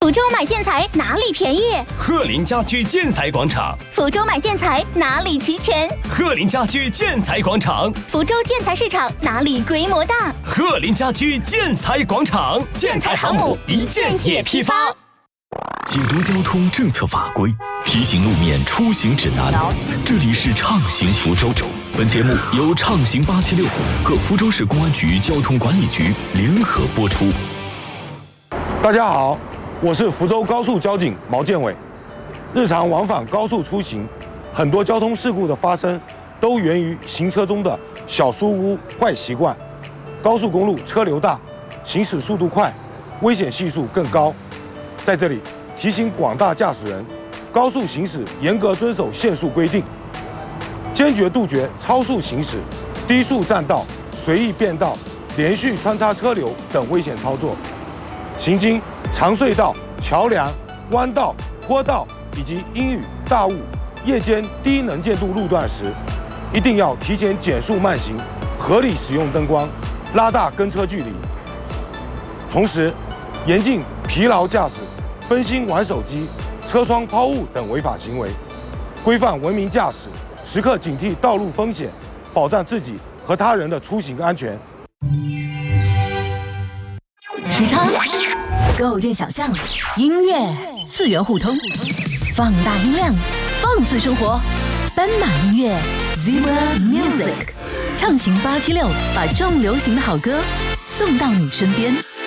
福州买建材哪里便宜？ 鹤林家居建材广场。 福州买建材哪里齐全？ 鹤林家居建材广场。 福州建材市场哪里规模大？ 鹤林家居建材广场。 建材航母一件也批发。 解读交通政策法规，提醒路面出行指南。这里是畅行福州。本节目由畅行876和福州市公安局交通管理局联合播出。 大家好，我是福州高速交警毛建伟。日常往返高速出行，很多交通事故的发生都源于行车中的小疏忽、坏习惯。高速公路车流大，行驶速度快，危险系数更高。在这里提醒广大驾驶人，高速行驶严格遵守限速规定，坚决杜绝超速行驶、低速占道、随意变道、连续穿插车流等危险操作。行经长隧道、桥梁、弯道、坡道以及阴雨、大雾、夜间低能见度路段时，一定要提前减速慢行，合理使用灯光，拉大跟车距离。同时，严禁疲劳驾驶、分心玩手机、车窗抛物等违法行为，规范文明驾驶，时刻警惕道路风险，保障自己和他人的出行安全。 时差构建想象，音乐次元互通，放大音量，放肆生活。斑马音乐 Zebra Music， 畅行876，把重流行的好歌送到你身边。